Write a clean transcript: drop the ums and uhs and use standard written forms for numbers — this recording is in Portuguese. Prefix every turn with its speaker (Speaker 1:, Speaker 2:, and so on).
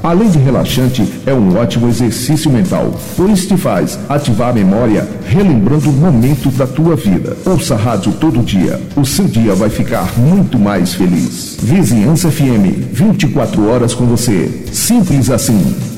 Speaker 1: Além de relaxante, é um ótimo exercício mental, pois te faz ativar a memória, relembrando o momento da tua vida. Ouça a rádio todo dia. O seu dia vai ficar muito mais feliz. Vizinhança FM, 24 horas com você. Simples assim.